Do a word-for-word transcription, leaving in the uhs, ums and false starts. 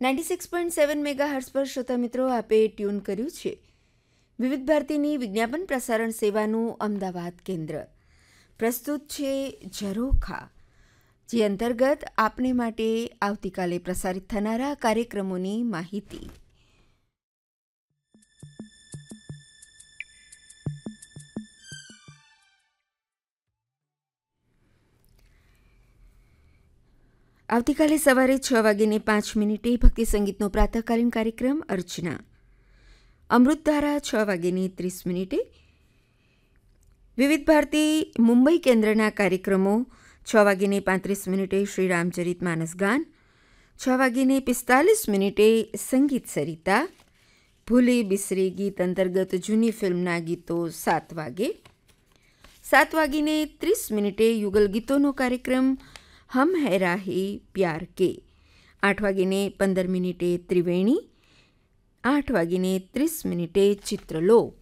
Ninety six point seven mega hertz પર શ્રોતા મિત્રો આપે ટ્યુન કર્યું છે વિવિધ ભારતીની વિજ્ઞાપન પ્રસારણ સેવાનું અમદાવાદ કેન્દ્ર. પ્રસ્તુત છે ઝરોખા, જે અંતર્ગત આપને માટે આવતીકાલે પ્રસારિત થનારા કાર્યક્રમોની માહિતી. આવતીકાલે સવારે છ વાગ્યાને પાંચ મિનિટે ભક્તિ સંગીતનો પ્રાતઃકાલીન કાર્યક્રમ અર્ચના. અમૃતધારા છ વાગ્યાની ત્રીસ મિનિટે. વિવિધ ભારતી મુંબઈ કેન્દ્રના કાર્યક્રમો છ વાગ્યાને પાંત્રીસ મિનિટે શ્રી રામચરિત માનસ ગાન, છ વાગ્યાને પિસ્તાલીસ મિનિટે સંગીત સરિતા, ભૂલી બિસરી ગીત અંતર્ગત જૂની ફિલ્મના ગીતો સાત વાગે, સાત વાગ્યાને ત્રીસ મિનિટે યુગલ ગીતોનો કાર્યક્રમ હમ હૈ રાહી પ્યાર કે, આઠ વાગ્યાને પંદર મિનિટે ત્રિવેણી, આઠ વાગ્યાને ત્રીસ મિનિટે ચિત્રલોક,